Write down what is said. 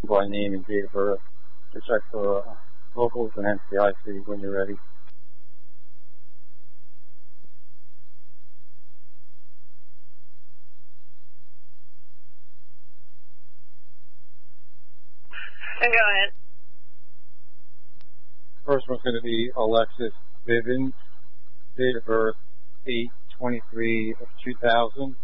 by name and date of birth to check for locals and NCIC when you're ready. Go ahead. First one's going to be Alexis Bivens, date of birth 8/23/2000.